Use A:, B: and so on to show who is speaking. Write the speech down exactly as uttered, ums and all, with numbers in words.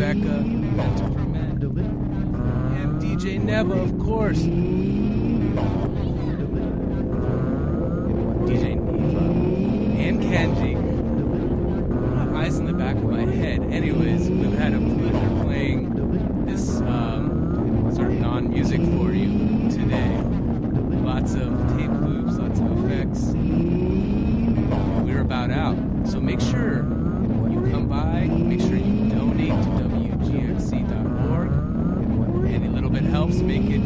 A: Rebecca, Mentor for Men, and D J Neva, of course. D J Neva, and Kenji. Eyes in the back of my head. Anyways, we've had a pleasure playing this um, sort of non-music for you today. Lots of tape loops, lots of effects. We're about out. So make sure you come by, make sure you donate to W G X C dot org. Any little bit helps make it